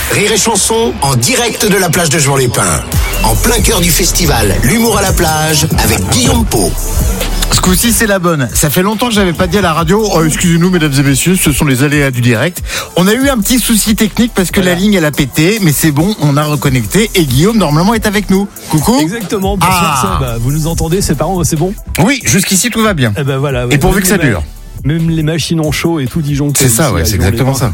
Rire et Chanson en direct de la plage de Juan-les-Pins. En plein cœur du festival L'Humour à la plage avec Guillaume Pau. Ce coup-ci, c'est la bonne. Ça fait longtemps que j'avais pas dit à la radio, excusez-nous mesdames et messieurs, ce sont les aléas du direct. On a eu un petit souci technique parce que la ligne elle a pété, mais c'est bon, on a reconnecté et Guillaume normalement est avec nous. Coucou. Exactement, pour ça, vous nous entendez, c'est bon? Oui, jusqu'ici tout va bien. Eh ben voilà. Et pourvu que ça dure. Même les machines ont chaud et tout Dijon. C'est ça, ouais, c'est exactement ça.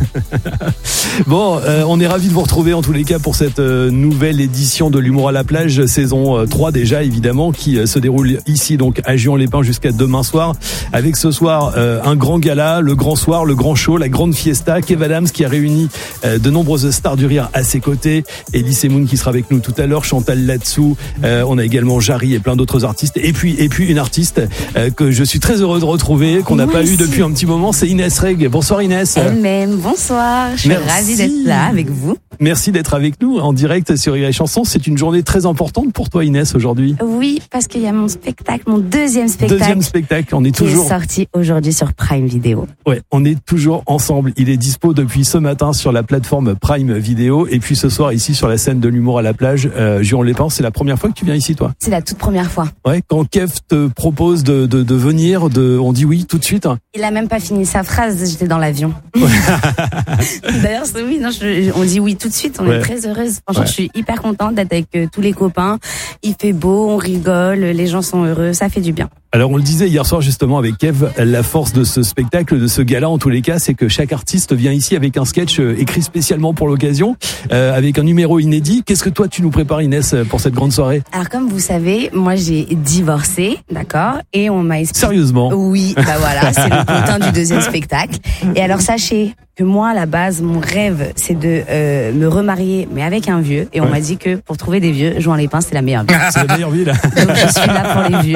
Bon, on est ravis de vous retrouver en tous les cas pour cette nouvelle édition de l'Humour à la plage, saison 3 déjà évidemment, qui se déroule ici donc à Juan-les-Pins jusqu'à demain soir. Avec ce soir un grand gala, le grand soir, le grand show, la grande fiesta. Kev Adams qui a réuni de nombreuses stars du rire à ses côtés. Elie Semoun qui sera avec nous tout à l'heure, Chantal Latsou. On a également Jarry et plein d'autres artistes. Et puis une artiste que je suis très heureux de retrouver, qu'on n'a pas eu depuis un petit moment, c'est Inès Reg. Bonsoir Inès. Elle-même, bonsoir. Je suis ravie d'être là avec vous. Merci d'être avec nous en direct sur Rire et Chanson. C'est une journée très importante pour toi Inès aujourd'hui. Oui, parce qu'il y a mon spectacle, mon deuxième spectacle. On est toujours qui est sorti aujourd'hui sur Prime Video. Ouais, on est toujours ensemble. Il est dispo depuis ce matin sur la plateforme Prime Video et puis ce soir ici sur la scène de l'Humour à la plage, Juan-les-Pins. C'est la première fois que tu viens ici toi? C'est la toute première fois. Ouais, quand Kev te propose de venir, on dit oui tout de suite. Il a même pas fini sa phrase, j'étais dans l'avion. Ouais. D'ailleurs, on dit oui tout de suite, on est très heureuse. Franchement, je suis hyper contente d'être avec tous les copains. Il fait beau, on rigole, les gens sont heureux, ça fait du bien. Alors on le disait hier soir justement avec Kev, la force de ce spectacle, de ce gala en tous les cas, c'est que chaque artiste vient ici avec un sketch écrit spécialement pour l'occasion, avec un numéro inédit. Qu'est-ce que toi tu nous prépares Inès pour cette grande soirée? Alors comme vous savez, moi j'ai divorcé, d'accord, et on m'a expliqué... Sérieusement? Oui, bah voilà, c'est le content du deuxième spectacle. Et alors sachez que moi à la base, mon rêve c'est de me remarier, mais avec un vieux, et on m'a dit que pour trouver des vieux, Juan-les-Pins c'est la meilleure ville. C'est la meilleure ville. Donc je suis là pour les vieux.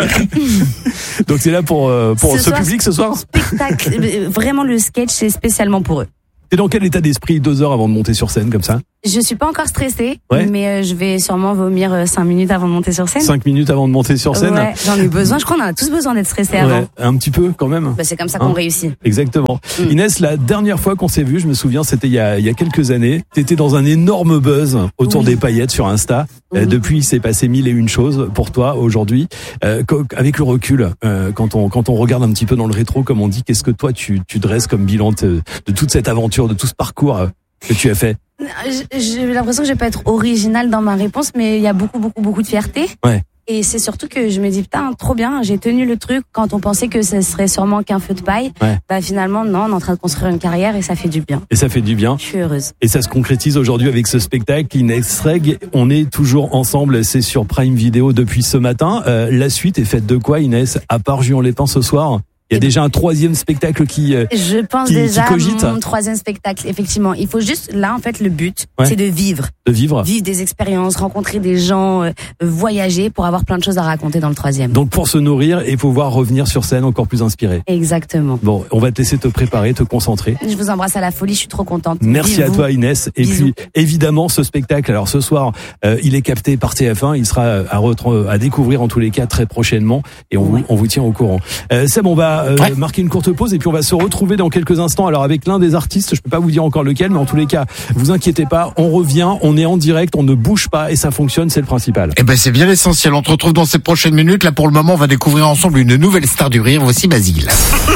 Donc c'est là pour ce public ce soir. Spectacle, vraiment le sketch c'est spécialement pour eux. T'es dans quel état d'esprit 2 heures avant de monter sur scène comme ça? Je suis pas encore stressée, mais je vais sûrement vomir 5 minutes avant de monter sur scène. 5 minutes avant de monter sur scène? Ouais, j'en ai besoin. Je crois qu'on a tous besoin d'être stressés avant. Un petit peu quand même. Bah, c'est comme ça qu'on réussit. Exactement. Inès, la dernière fois qu'on s'est vu, je me souviens, c'était il y a quelques années. T'étais dans un énorme buzz autour des paillettes sur Insta. Depuis, il s'est passé 1001 choses pour toi aujourd'hui. Avec le recul, quand on regarde un petit peu dans le rétro, comme on dit, qu'est-ce que toi tu dresses comme bilan de toute cette aventure, de tout ce parcours que tu as fait? J'ai l'impression que je vais pas être originale dans ma réponse, mais il y a beaucoup de fierté. Ouais. Et c'est surtout que je me dis, putain, trop bien, j'ai tenu le truc quand on pensait que ce serait sûrement qu'un feu de paille. Ouais. Bah finalement, non, on est en train de construire une carrière et ça fait du bien. Et ça fait du bien. Je suis heureuse. Et ça se concrétise aujourd'hui avec ce spectacle, Inès Reg. On est toujours ensemble, c'est sur Prime Video depuis ce matin. La suite est faite de quoi, Inès? À part Juan-les-Pins ce soir? Il y a déjà un 3e spectacle qui cogite. Mon 3e spectacle, effectivement. Il faut juste, là, en fait, le but, c'est de vivre. Vivre des expériences, rencontrer des gens, voyager pour avoir plein de choses à raconter dans le 3e. Donc, pour se nourrir et pouvoir revenir sur scène encore plus inspiré. Exactement. Bon, on va te laisser te préparer, te concentrer. Je vous embrasse à la folie, je suis trop contente. Merci à toi, Inès. Et puis, évidemment, ce spectacle, alors ce soir, il est capté par TF1, il sera à découvrir en tous les cas très prochainement et on vous tient au courant. Seb, on va marquer une courte pause et puis on va se retrouver dans quelques instants. Alors avec l'un des artistes, je peux pas vous dire encore lequel, mais en tous les cas, vous inquiétez pas, on revient, on est en direct, on ne bouge pas et ça fonctionne, c'est le principal. Eh ben c'est bien l'essentiel. On te retrouve dans ces prochaines minutes. Là pour le moment, on va découvrir ensemble une nouvelle star du rire. Voici Basile.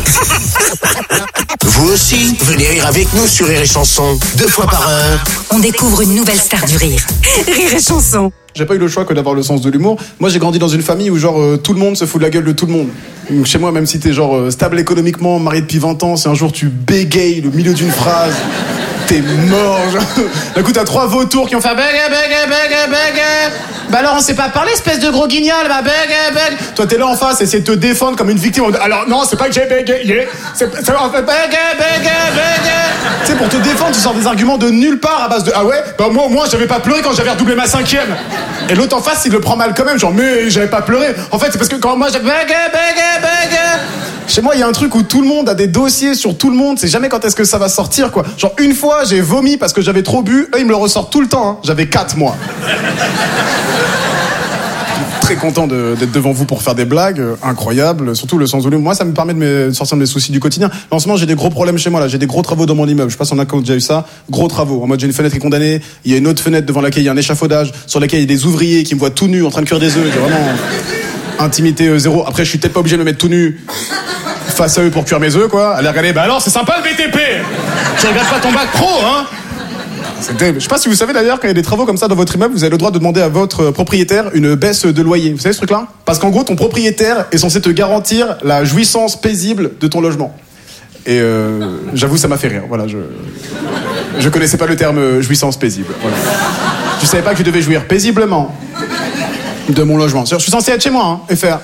Vous aussi, venez rire avec nous sur Rire et Chanson, 2 fois par heure. On découvre une nouvelle star du rire. Rire et Chanson. J'ai pas eu le choix que d'avoir le sens de l'humour. Moi, j'ai grandi dans une famille où tout le monde se fout de la gueule de tout le monde. Donc, chez moi, même si t'es stable économiquement, marié depuis 20 ans, si un jour tu bégayes le milieu d'une phrase, t'es mort. D'un coup, t'as 3 vautours qui ont fait bégay. Bah alors, on sait pas parler, espèce de gros guignol, bah bégay. Toi, t'es là en face, essayer de te défendre comme une victime. Alors, non, c'est pas que j'ai bégayé. C'est en fait bégay. Tu sais, pour te défendre, tu sors des arguments de nulle part à base de ah ouais, bah moi au moins j'avais pas pleuré quand j'avais redoublé ma 5e. Et l'autre en face, il le prend mal quand même, genre mais j'avais pas pleuré. En fait, c'est parce que quand moi j'avais bégay. Chez moi, il y a un truc où tout le monde a des dossiers sur tout le monde, c'est jamais quand est-ce que ça va sortir quoi. Genre une fois, j'ai vomi parce que j'avais trop bu, eux ils me le ressortent tout le temps, hein. J'avais 4 mois. très content d'être devant vous pour faire des blagues incroyables, surtout le sens de l'humour. Moi, ça me permet de sortir de mes soucis du quotidien. En ce moment, j'ai des gros problèmes chez moi, là. J'ai des gros travaux dans mon immeuble. Je sais pas si on a déjà eu ça. Gros travaux. En mode, j'ai une fenêtre qui est condamnée. Il y a une autre fenêtre devant laquelle il y a un échafaudage, sur laquelle il y a des ouvriers qui me voient tout nu en train de cuire des œufs. J'ai vraiment intimité zéro. Après, je suis peut-être pas obligé de me mettre tout nu face à eux pour cuire mes œufs, quoi. Allez, regardez, bah alors, c'est sympa le BTP. Tu regardes pas ton bac pro, hein. Je sais pas si vous savez d'ailleurs, quand il y a des travaux comme ça dans votre immeuble, vous avez le droit de demander à votre propriétaire une baisse de loyer. Vous savez ce truc-là? Parce qu'en gros, ton propriétaire est censé te garantir la jouissance paisible de ton logement. Et j'avoue, ça m'a fait rire. Voilà, je connaissais pas le terme jouissance paisible. Voilà. Je savais pas que je devais jouir paisiblement de mon logement. Je suis censé être chez moi, hein, et faire.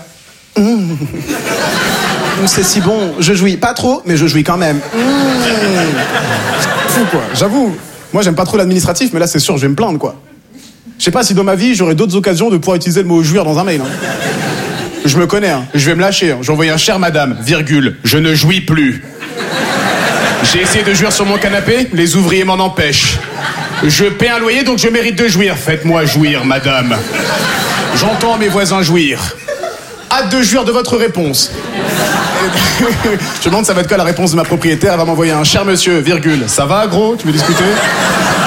C'est si bon, je jouis pas trop, mais je jouis quand même. Fou quoi. J'avoue. Moi, j'aime pas trop l'administratif, mais là, c'est sûr, je vais me plaindre, quoi. Je sais pas si dans ma vie, j'aurai d'autres occasions de pouvoir utiliser le mot jouir dans un mail. Hein. Je me connais, hein. Je vais me lâcher. Hein. Je vais envoyer un cher madame, virgule, je ne jouis plus. J'ai essayé de jouir sur mon canapé, les ouvriers m'en empêchent. Je paie un loyer, donc je mérite de jouir. Faites-moi jouir, madame. J'entends mes voisins jouir. Hâte de jouir de votre réponse. Je me demande ça va être quoi la réponse de ma propriétaire. Elle va m'envoyer un cher monsieur, virgule. Ça va, gros? Tu veux discuter?